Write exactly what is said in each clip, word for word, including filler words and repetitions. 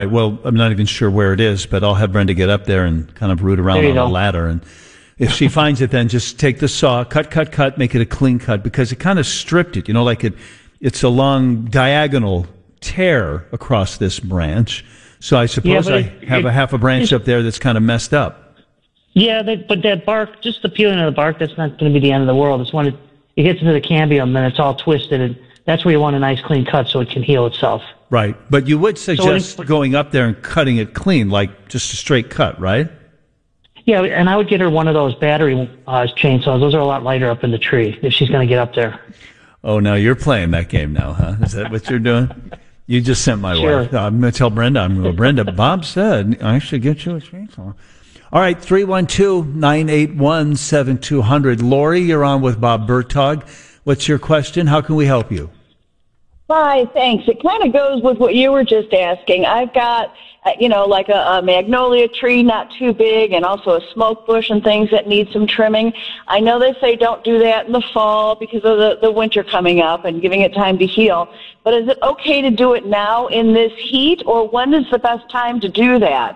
Well, I'm not even sure where it is, but I'll have Brenda get up there and kind of root around on go. the ladder. And if she finds it, then just take the saw, cut, cut, cut, make it a clean cut, because it kind of stripped it. You know, like it, it's a long diagonal tear across this branch. So I suppose Yeah, I it, have it, a half a branch up there that's kind of messed up. Yeah, that, but that bark, just the peeling of the bark, that's not going to be the end of the world. It's when it, it gets into the cambium, then it's all twisted, and that's where you want a nice clean cut so it can heal itself. Right. But you would suggest So it, going up there and cutting it clean, like just a straight cut, right? Yeah, and I would get her one of those battery uh, chainsaws. Those are a lot lighter up in the tree if she's going to get up there. Oh, now you're playing that game now, huh? Is that what you're doing? You just sent my Sure. wife. I'm going to tell Brenda. I'm going to Brenda, Bob said I should get you a chainsaw. All right, three one two, nine eight one, seven two zero zero. Lori, you're on with Bob Bertog. What's your question? How can we help you? Hi, thanks. It kind of goes with what you were just asking. I've got, uh, you know, like a, a magnolia tree, not too big, and also a smoke bush and things that need some trimming. I know they say don't do that in the fall because of the, the winter coming up and giving it time to heal. But is it okay to do it now in this heat, or when is the best time to do that?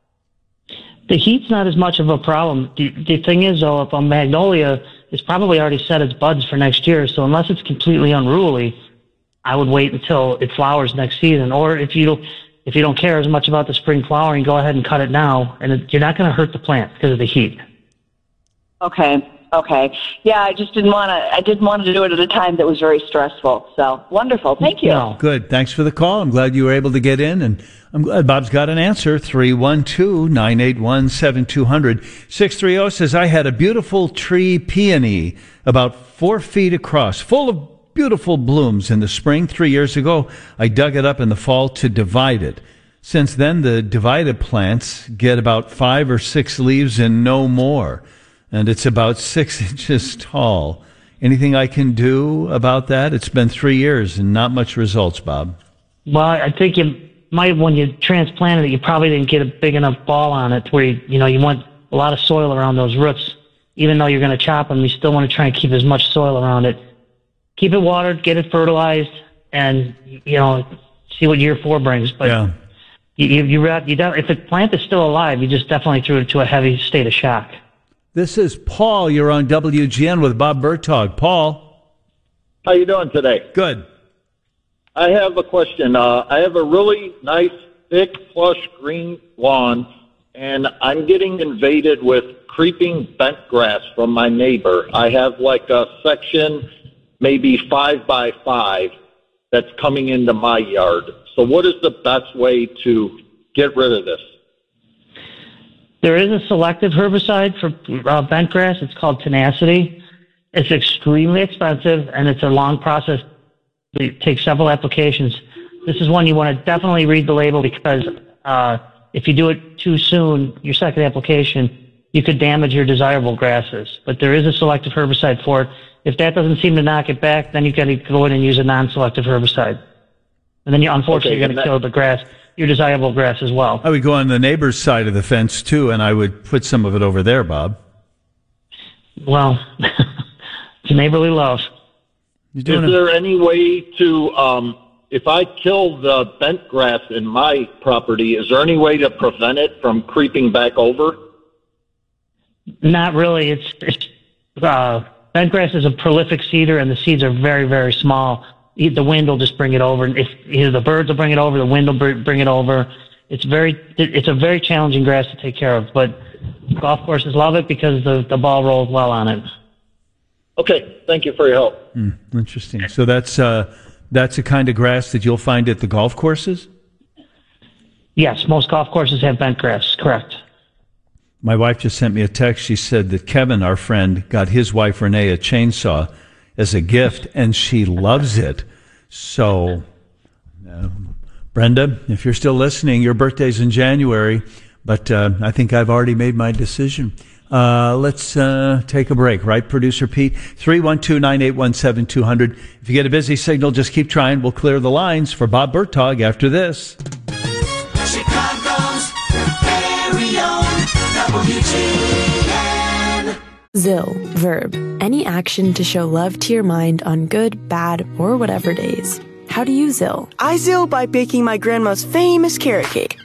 The heat's not as much of a problem. The, the thing is, though, if a magnolia, it's probably already set its buds for next year, so unless it's completely unruly, I would wait until it flowers next season. Or if you if you don't care as much about the spring flowering, go ahead and cut it now, and it, you're not going to hurt the plant because of the heat. Okay. Okay. Yeah, I just didn't want to. I didn't want to do it at a time that was very stressful. So wonderful. Thank you. No. Good. Thanks for the call. I'm glad you were able to get in, and I'm glad Bob's got an answer. three one two, nine eight one, seven two zero zero. six three zero says, I had a beautiful tree peony about four feet across, full of beautiful blooms in the spring. Three years ago, I dug it up in the fall to divide it. Since then, the divided plants get about five or six leaves and no more. And it's about six inches tall. Anything I can do about that? It's been three years and not much results, Bob. Well, I think you might, when you transplanted it, you probably didn't get a big enough ball on it where, you, you know, you want a lot of soil around those roots. Even though you're going to chop them, you still want to try and keep as much soil around it. Keep it watered, get it fertilized, and, you know, see what year four brings. But yeah. you, you, you, you don't, if the plant is still alive, you just definitely threw it to a heavy state of shock. This is Paul. You're on W G N with Bob Bertog. Paul. How you doing today? Good. I have a question. Uh, I have a really nice, thick, plush green lawn, and I'm getting invaded with creeping bent grass from my neighbor. I have like a section, maybe five by five, that's coming into my yard. So what is the best way to get rid of this? There is a selective herbicide for uh, bent grass. It's called Tenacity. It's extremely expensive, and it's a long process. It takes several applications. This is one you want to definitely read the label, because uh, if you do it too soon, your second application, you could damage your desirable grasses. But there is a selective herbicide for it. If that doesn't seem to knock it back, then you've got to go in and use a non-selective herbicide. And then you, unfortunately, Okay, you're going to that- kill the grass, your desirable grass as well. I would go on the neighbor's side of the fence, too, and I would put some of it over there, Bob. Well, it's neighborly love. You're Is doing a- there any way to, um, if I kill the bent grass in my property, is there any way to prevent it from creeping back over? Not really. It's, it's uh, bent grass is a prolific seeder, and the seeds are very, very small. The wind will just bring it over. If either the birds will bring it over, the wind will br- bring it over. It's very, it's a very challenging grass to take care of. But golf courses love it because the the ball rolls well on it. Okay, thank you for your help. Mm, interesting. So that's uh, that's a kind of grass that you'll find at the golf courses? Yes, most golf courses have bent grass. Correct. My wife just sent me a text. She said that Kevin, our friend, got his wife Renee a chainsaw as a gift, and she loves it. So, uh, Brenda, if you're still listening, your birthday's in January, but uh, I think I've already made my decision. Uh, let's uh, take a break, right, Producer Pete? three one two, nine eight one, seven two zero zero. If you get a busy signal, just keep trying. We'll clear the lines for Bob Bertog after this. Chicago's very own W G N. Zill, verb, any action to show love to your mind on good, bad, or whatever days. How do you Zill? I Zill by baking my grandma's famous carrot cake.